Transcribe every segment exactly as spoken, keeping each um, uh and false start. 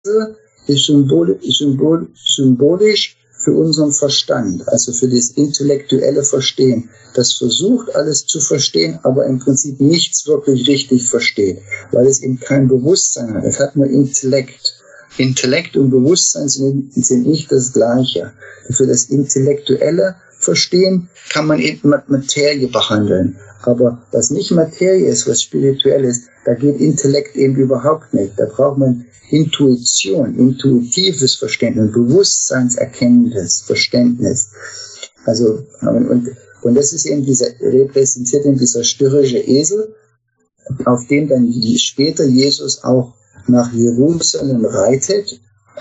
ist, symbol, symbol, symbolisch für unseren Verstand, also für das intellektuelle Verstehen, das versucht, alles zu verstehen, aber im Prinzip nichts wirklich richtig versteht, weil es eben kein Bewusstsein hat. Es hat nur Intellekt. Intellekt und Bewusstsein sind, sind nicht das Gleiche. Für das intellektuelle Verstehen kann man eben mit Materie behandeln. Aber was nicht Materie ist, was spirituell ist, da geht Intellekt eben überhaupt nicht. Da braucht man Intuition, intuitives Verständnis, bewusstseinserkennendes Verständnis. Also, und, und das ist eben dieser, repräsentiert eben dieser störrische Esel, auf dem dann später Jesus auch nach Jerusalem reitet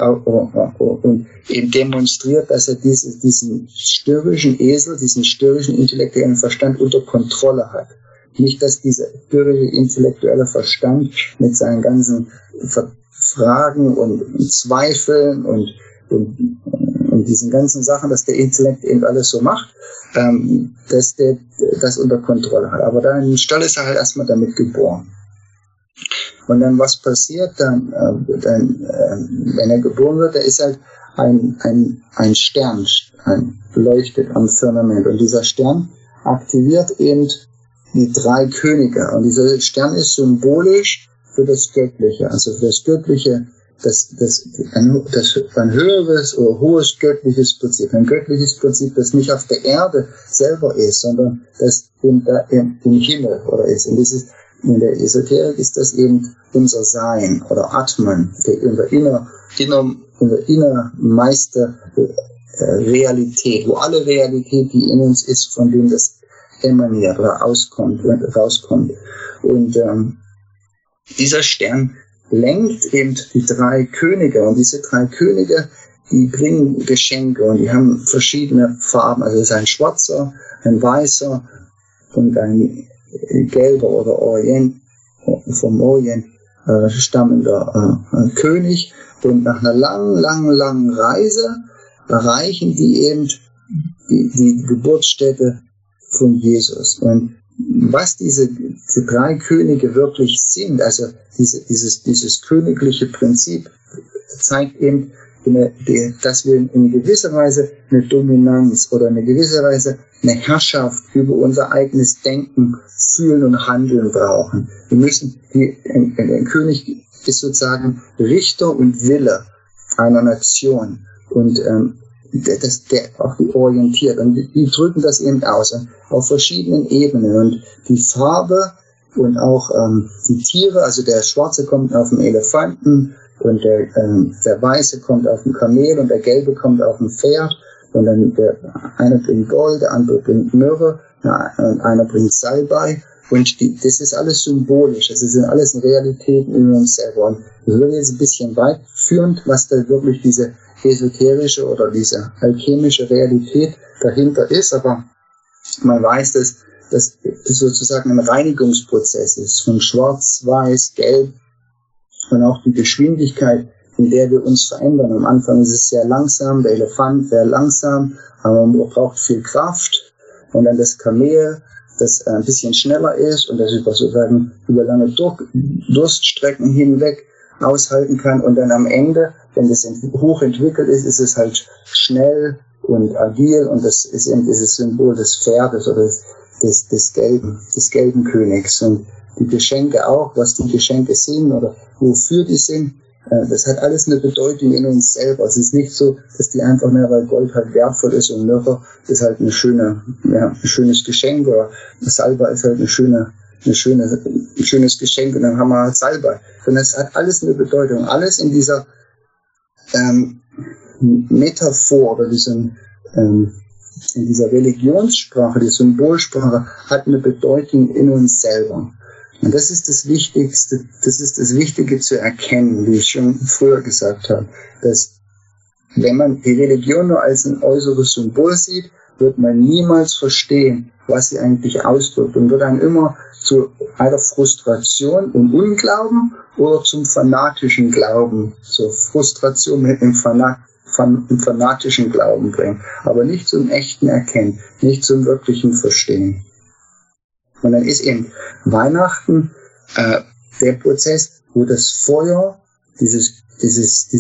und eben demonstriert, dass er diese, diesen störrischen Esel, diesen störrischen intellektuellen Verstand unter Kontrolle hat. Nicht, dass dieser störrische intellektuelle Verstand mit seinen ganzen Fragen und Zweifeln und, und, und diesen ganzen Sachen, dass der Intellekt eben alles so macht, ähm, dass der das unter Kontrolle hat. Aber dann im Stall ist er halt erstmal damit geboren. Und dann was passiert, dann, äh, dann äh, wenn er geboren wird, da ist halt ein, ein, ein Stern, ein leuchtet am Firmament. Und dieser Stern aktiviert eben die drei Könige. Und dieser Stern ist symbolisch für das Göttliche, also für das Göttliche, das, das, ein, das, ein höheres oder hohes göttliches Prinzip. Ein göttliches Prinzip, das nicht auf der Erde selber ist, sondern das im, im, im Himmel oder ist. Und dieses in der Esoterik ist das eben unser Sein oder Atman, unser inner, inner, unser inner Meister äh, Realität, wo alle Realität, die in uns ist, von dem das emaniert oder auskommt, rauskommt. Und ähm, dieser Stern lenkt eben die drei Könige, und diese drei Könige, die bringen Geschenke und die haben verschiedene Farben, also es ist ein schwarzer, ein weißer und ein gelber oder Orient, vom Orient äh, stammender äh, König, und nach einer langen, langen, langen Reise erreichen die eben die, die Geburtsstätte von Jesus. Und was diese, diese drei Könige wirklich sind, also diese, dieses, dieses königliche Prinzip, zeigt eben, eine, die, dass wir in gewisser Weise eine Dominanz oder in gewisser Weise eine Herrschaft über unser eigenes Denken, Fühlen und Handeln brauchen. Wir müssen, die, ein, ein König ist sozusagen Richter und Wille einer Nation, und ähm, das, der auch die orientiert, und die, die drücken das eben aus auf verschiedenen Ebenen, und die Farbe und auch ähm, die Tiere, also der Schwarze kommt auf dem Elefanten, und der, ähm, der Weiße kommt auf dem Kamel, und der Gelbe kommt auf dem Pferd, und dann der eine bringt Gold, der andere bringt Myrrhe, und einer bringt Salbei, und die, das ist alles symbolisch, das sind alles Realitäten in uns selber. Und das wird jetzt ein bisschen weit führend, was da wirklich diese esoterische oder diese alchemische Realität dahinter ist, aber man weiß, dass das sozusagen ein Reinigungsprozess ist, von Schwarz, Weiß, Gelb, und auch die Geschwindigkeit, in der wir uns verändern. Am Anfang ist es sehr langsam, der Elefant sehr langsam, aber man braucht viel Kraft, und dann das Kamel, das ein bisschen schneller ist und das über sozusagen über lange Dur- Durststrecken hinweg aushalten kann, und dann am Ende, wenn das hochentwickelt ist, ist es halt schnell und agil, und das ist eben dieses Symbol des Pferdes oder des, des, des gelben, des gelben Königs. Und die Geschenke auch, was die Geschenke sind oder wofür die sind, das hat alles eine Bedeutung in uns selber. Es ist nicht so, dass die einfach nur, weil Gold halt wertvoll ist und Myrrhe ist halt eine schöne, ja, ein schönes Geschenk, oder Salbei ist halt eine schöne, eine schöne, ein schönes Geschenk, und dann haben wir halt Salbei. Sondern es hat alles eine Bedeutung. Alles in dieser ähm, Metaphor oder diesem, ähm, in dieser Religionssprache, die Symbolsprache, hat eine Bedeutung in uns selber. Und das ist das Wichtigste, das ist das Wichtige zu erkennen, wie ich schon früher gesagt habe, dass wenn man die Religion nur als ein äußeres Symbol sieht, wird man niemals verstehen, was sie eigentlich ausdrückt, und wird dann immer zu einer Frustration und Unglauben oder zum fanatischen Glauben, zur Frustration mit dem Fanat, fan, fanatischen Glauben bringen, aber nicht zum echten Erkennen, nicht zum wirklichen Verstehen. Und dann ist eben Weihnachten äh, der Prozess, wo das Feuer, dieses, dieses,